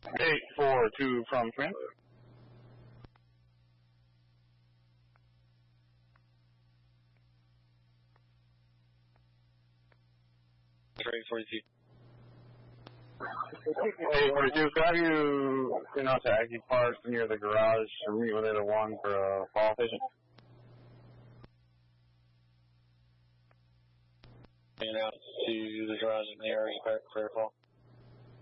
842 from transit. Three 42. 842, could I have you send out to Aggie Park near the garage or meet with it at 1 for a fall station? And out to the garage in the area for fall.